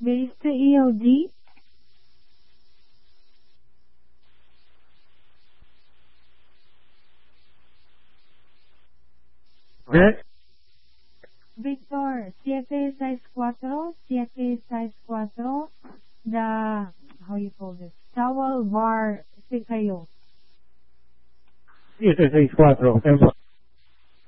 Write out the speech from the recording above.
¿Viste EOD? ¿Qué? Victor, 764, the, how you call this, Towel Bar, kayo. 764.